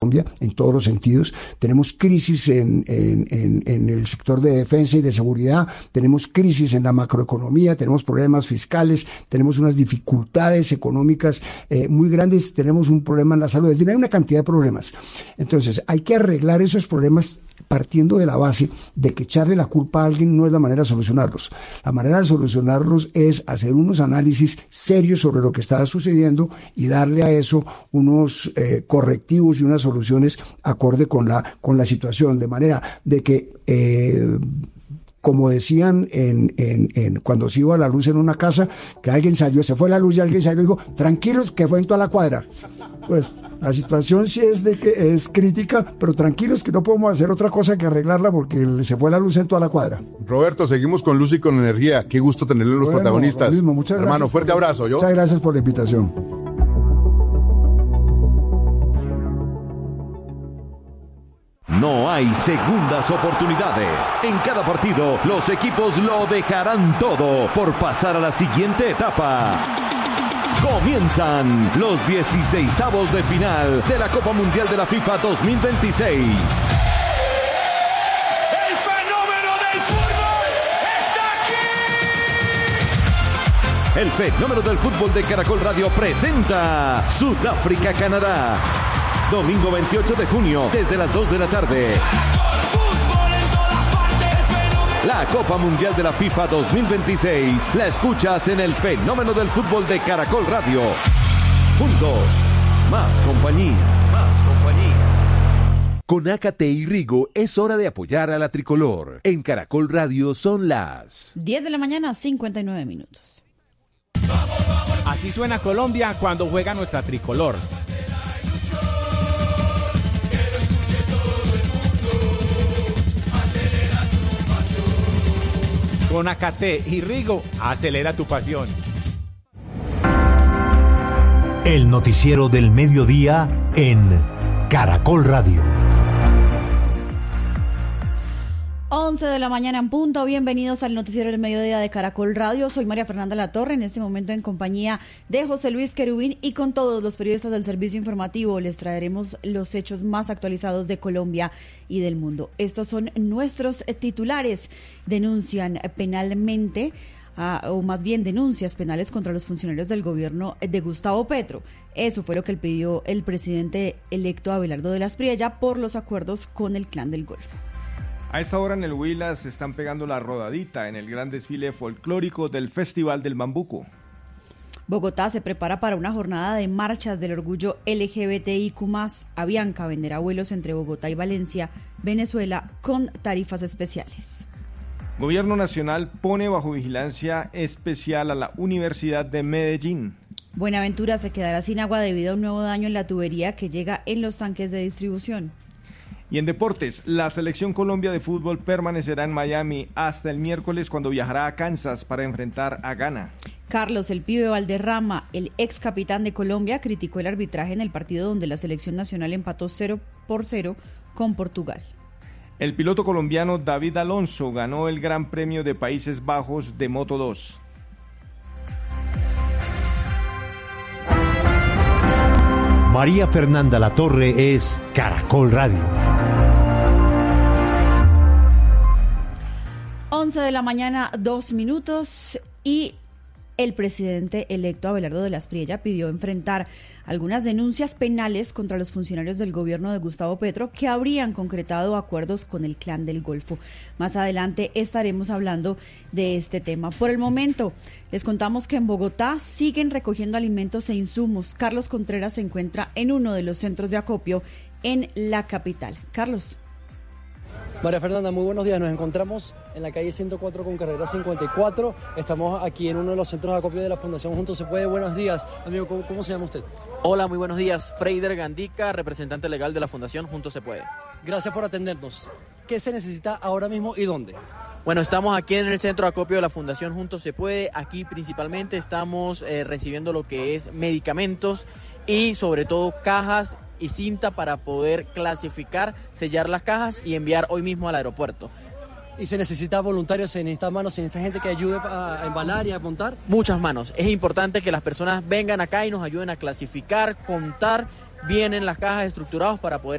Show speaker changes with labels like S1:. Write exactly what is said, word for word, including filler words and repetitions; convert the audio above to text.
S1: en todos los sentidos. Tenemos crisis en, en, en, en el sector de defensa y de seguridad, tenemos crisis en la macroeconomía, tenemos problemas fiscales, tenemos unas dificultades económicas eh, muy grandes, tenemos un problema en la salud, es decir, hay una cantidad de problemas. Entonces, hay que arreglar esos problemas partiendo de la base de que echarle la culpa a alguien no es la manera de solucionarlos. La manera de solucionarlos es hacer unos análisis serios sobre lo que está sucediendo y darle a eso unos eh, correctivos y unas soluciones acorde con la, con la situación, de manera de que eh, como decían en, en, en cuando se iba la luz en una casa, que alguien salió, se fue la luz y alguien salió y dijo, tranquilos, que fue en toda la cuadra. Pues la situación sí es de que es crítica, pero tranquilos que no podemos hacer otra cosa que arreglarla porque se fue la luz en toda la cuadra.
S2: Roberto, seguimos con luz y con energía. Qué gusto tenerle los bueno, protagonistas.
S1: Mismo, muchas
S2: Hermano,
S1: gracias
S2: fuerte
S1: por,
S2: abrazo. ¿yo?
S1: Muchas gracias por la invitación.
S3: No hay segundas oportunidades. En cada partido, los equipos lo dejarán todo por pasar a la siguiente etapa. Comienzan los dieciseisavos de final de la Copa Mundial de la FIFA dos mil veintiséis.
S4: ¡El fenómeno del fútbol está aquí!
S3: El fenómeno del fútbol de Caracol Radio presenta Sudáfrica-Canadá. Domingo veintiocho de junio, desde las dos de la tarde. La Copa Mundial de la FIFA dos mil veintiséis la escuchas en el fenómeno del fútbol de Caracol Radio. Juntos, más compañía. Más compañía.
S5: Con Ácate y Rigo es hora de apoyar a la tricolor. En Caracol Radio son las
S6: diez de la mañana, cincuenta y nueve minutos.
S7: Así suena Colombia cuando juega nuestra tricolor. Con Ácate y Rigo, acelera tu pasión.
S8: El noticiero del mediodía en Caracol Radio.
S6: once de la mañana en punto, bienvenidos al noticiero del mediodía de Caracol Radio. Soy María Fernanda Latorre, en este momento en compañía de José Luis Querubín y con todos los periodistas del servicio informativo les traeremos los hechos más actualizados de Colombia y del mundo. Estos son nuestros titulares. Denuncian penalmente Uh, o más bien denuncias penales contra los funcionarios del gobierno de Gustavo Petro. Eso fue lo que pidió el presidente electo Abelardo de la Espriella por los acuerdos con el Clan del Golfo.
S9: A esta hora en el Huila se están pegando la rodadita en el gran desfile folclórico del Festival del Bambuco.
S6: Bogotá se prepara para una jornada de marchas del orgullo L G B T I Q más. Avianca venderá vuelos entre Bogotá y Valencia, Venezuela, con tarifas especiales.
S9: Gobierno Nacional pone bajo vigilancia especial a la Universidad de Medellín.
S6: Buenaventura se quedará sin agua debido a un nuevo daño en la tubería que llega en los tanques de distribución.
S9: Y en deportes, la Selección Colombia de fútbol permanecerá en Miami hasta el miércoles cuando viajará a Kansas para enfrentar a Ghana.
S6: Carlos El Pibe Valderrama, el ex capitán de Colombia, criticó el arbitraje en el partido donde la selección nacional empató cero por cero con Portugal.
S9: El piloto colombiano David Alonso ganó el Gran Premio de Países Bajos de Moto dos.
S8: María Fernanda Latorre es Caracol Radio.
S6: once de la mañana, dos minutos, y el presidente electo Abelardo de la Espriella pidió enfrentar algunas denuncias penales contra los funcionarios del gobierno de Gustavo Petro que habrían concretado acuerdos con el Clan del Golfo. Más adelante estaremos hablando de este tema. Por el momento, les contamos que en Bogotá siguen recogiendo alimentos e insumos. Carlos Contreras se encuentra en uno de los centros de acopio en la capital. Carlos.
S10: María Fernanda, muy buenos días. Nos encontramos en la calle ciento cuatro con carrera cincuenta y cuatro. Estamos aquí en uno de los centros de acopio de la Fundación Juntos Se Puede. Buenos días, amigo. ¿Cómo, cómo se llama usted?
S11: Hola, muy buenos días. Freider Gandica, representante legal de la Fundación Juntos Se Puede.
S10: Gracias por atendernos. ¿Qué se necesita ahora mismo y dónde?
S11: Bueno, estamos aquí en el centro de acopio de la Fundación Juntos Se Puede. Aquí principalmente estamos eh, recibiendo lo que es medicamentos y sobre todo cajas y cinta para poder clasificar, sellar las cajas y enviar hoy mismo al aeropuerto.
S10: ¿Y se necesita voluntarios, se necesita manos, se necesita gente que ayude a embalar y a montar?
S11: Muchas manos. Es importante que las personas vengan acá y nos ayuden a clasificar, contar bien en las cajas estructuradas para poder